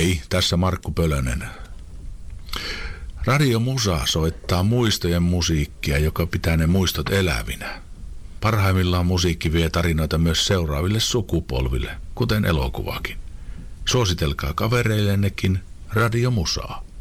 Hei, tässä Markku Pölönen. Radio Musa soittaa muistojen musiikkia, joka pitää ne muistot elävinä. Parhaimmillaan musiikki vie tarinoita myös seuraaville sukupolville, kuten elokuvakin. Suositelkaa kavereillennekin Radio Musaa.